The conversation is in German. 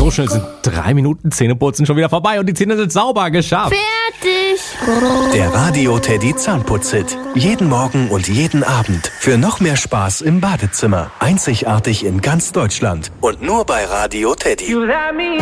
So schnell sind 3 Minuten Zähneputzen schon wieder vorbei und die Zähne sind sauber geschafft. Fertig. Der Radio Teddy Zahnputz-Hit. Jeden Morgen und jeden Abend. Für noch mehr Spaß im Badezimmer. Einzigartig in ganz Deutschland. Und nur bei Radio Teddy.